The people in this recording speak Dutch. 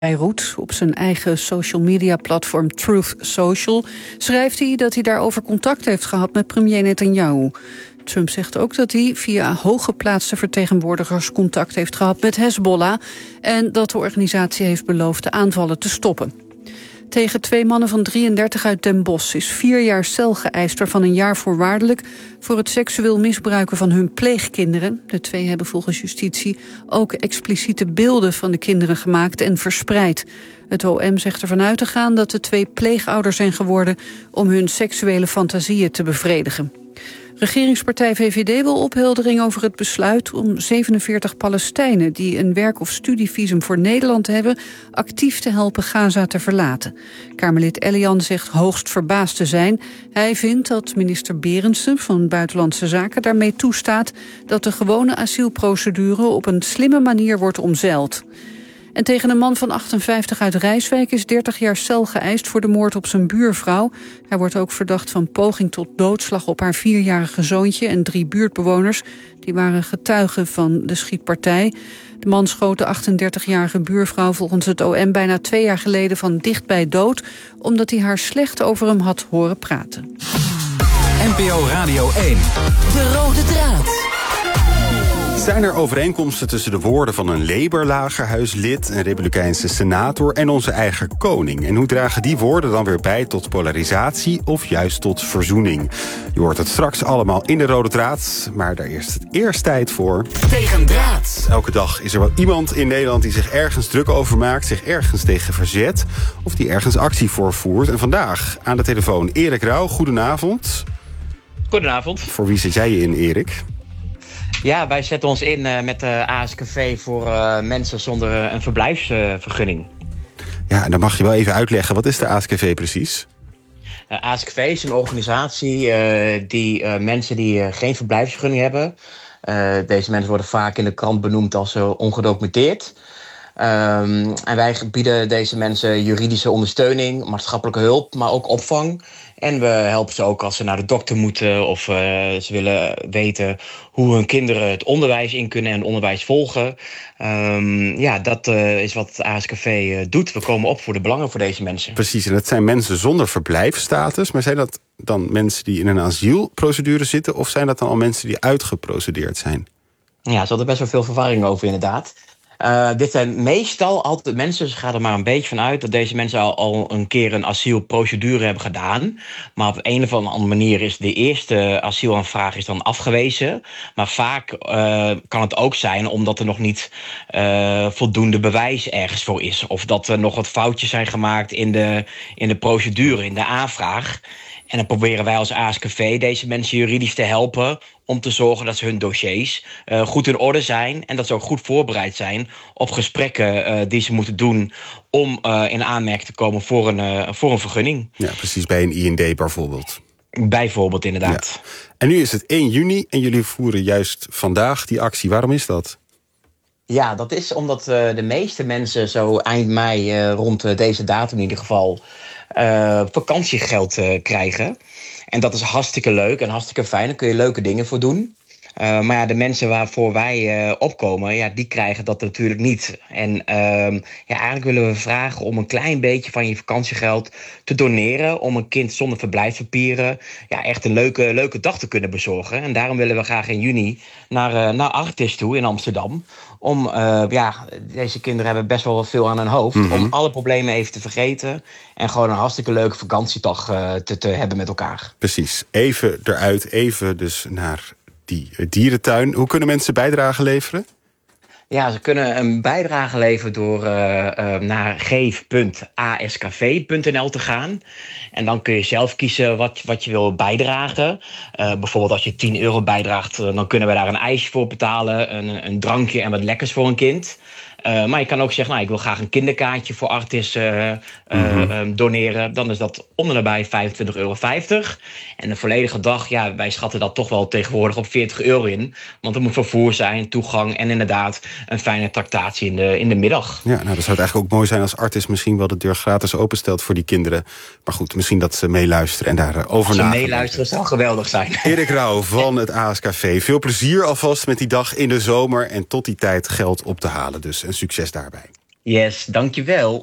Beirut. Op zijn eigen social media platform Truth Social schrijft hij dat hij daarover contact heeft gehad met premier Netanyahu. Trump zegt ook dat hij via hooggeplaatste vertegenwoordigers contact heeft gehad met Hezbollah en dat de organisatie heeft beloofd de aanvallen te stoppen. Tegen 2 mannen van 33 uit Den Bosch is 4 jaar cel geëist, waarvan 1 jaar voorwaardelijk voor het seksueel misbruiken van hun pleegkinderen. De 2 hebben volgens justitie ook expliciete beelden van de kinderen gemaakt en verspreid. Het OM zegt ervan uit te gaan dat de 2 pleegouders zijn geworden om hun seksuele fantasieën te bevredigen. Regeringspartij VVD wil opheldering over het besluit om 47 Palestijnen die een werk- of studievisum voor Nederland hebben actief te helpen Gaza te verlaten. Kamerlid Elian zegt hoogst verbaasd te zijn. Hij vindt dat minister Berendsen van Buitenlandse Zaken daarmee toestaat dat de gewone asielprocedure op een slimme manier wordt omzeild. En tegen een man van 58 uit Rijswijk is 30 jaar cel geëist voor de moord op zijn buurvrouw. Hij wordt ook verdacht van poging tot doodslag op haar 4-jarige zoontje en 3 buurtbewoners. Die waren getuigen van de schietpartij. De man schoot de 38-jarige buurvrouw volgens het OM bijna 2 jaar geleden van dichtbij dood, omdat hij haar slecht over hem had horen praten. NPO Radio 1. De rode draad. Zijn er overeenkomsten tussen de woorden van een Labour-lagerhuislid, een Republikeinse senator en onze eigen koning? En hoe dragen die woorden dan weer bij tot polarisatie of juist tot verzoening? Je hoort het straks allemaal in de rode draad, maar daar is het eerst tijd voor Tegendraad. Elke dag is er wel iemand in Nederland die zich ergens druk over maakt, zich ergens tegen verzet of die ergens actie voor voert. En vandaag aan de telefoon Erik Rauw, goedenavond. Goedenavond. Voor wie zet jij je in, Erik? Ja, wij zetten ons in met de ASKV voor mensen zonder een verblijfsvergunning. Ja, en dan mag je wel even uitleggen, wat is de ASKV precies? ASKV is een organisatie die mensen die geen verblijfsvergunning hebben. Deze mensen worden vaak in de krant benoemd als ongedocumenteerd. En wij bieden deze mensen juridische ondersteuning, maatschappelijke hulp, maar ook opvang. En we helpen ze ook als ze naar de dokter moeten of ze willen weten hoe hun kinderen het onderwijs in kunnen en het onderwijs volgen. Dat is wat het ASKV doet. We komen op voor de belangen voor deze mensen. Precies, en dat zijn mensen zonder verblijfsstatus. Maar zijn dat dan mensen die in een asielprocedure zitten, of zijn dat dan al mensen die uitgeprocedeerd zijn? Ja, er zat er best wel veel verwarring over inderdaad. Dit zijn meestal altijd mensen, ze gaan er maar een beetje van uit dat deze mensen al een keer een asielprocedure hebben gedaan. Maar op een of andere manier is de eerste asielaanvraag is dan afgewezen. Maar vaak kan het ook zijn omdat er nog niet voldoende bewijs ergens voor is. Of dat er nog wat foutjes zijn gemaakt in de procedure, in de aanvraag. En dan proberen wij als ASKV deze mensen juridisch te helpen om te zorgen dat ze hun dossiers goed in orde zijn en dat ze ook goed voorbereid zijn op gesprekken die ze moeten doen om in aanmerking te komen voor een vergunning. Ja, precies, bij een IND bijvoorbeeld. Bijvoorbeeld, inderdaad. Ja. En nu is het 1 juni en jullie voeren juist vandaag die actie. Waarom is dat? Ja, dat is omdat de meeste mensen zo eind mei, rond deze datum in ieder geval, vakantiegeld krijgen. En dat is hartstikke leuk en hartstikke fijn. Daar kun je leuke dingen voor doen. Maar ja, de mensen waarvoor wij opkomen, ja, die krijgen dat natuurlijk niet. En eigenlijk willen we vragen om een klein beetje van je vakantiegeld te doneren om een kind zonder verblijfspapieren echt een leuke dag te kunnen bezorgen. En daarom willen we graag in juni naar Artis toe in Amsterdam. Om, deze kinderen hebben best wel veel aan hun hoofd. Mm-hmm. Om alle problemen even te vergeten. En gewoon een hartstikke leuke vakantiedag te hebben met elkaar. Precies. Even eruit, even dus naar die dierentuin. Hoe kunnen mensen bijdrage leveren? Ja, ze kunnen een bijdrage leveren door naar geef.askv.nl te gaan. En dan kun je zelf kiezen wat je wil bijdragen. Bijvoorbeeld als je €10 bijdraagt, dan kunnen we daar een ijsje voor betalen, een drankje en wat lekkers voor een kind. Maar je kan ook zeggen, ik wil graag een kinderkaartje voor Artis doneren. Dan is dat om en nabij €25,50. En de volledige dag, wij schatten dat toch wel tegenwoordig op €40 in. Want er moet vervoer zijn, toegang en inderdaad een fijne tractatie in de middag. Ja, dan zou het eigenlijk ook mooi zijn als Artis misschien wel de deur gratis openstelt voor die kinderen. Maar goed, misschien dat ze meeluisteren en daarover nadenken. Als ze meeluisteren zou geweldig zijn. Erik Rauw van het ASKV. Veel plezier alvast met die dag in de zomer en tot die tijd geld op te halen dus. En succes daarbij. Yes, dankjewel.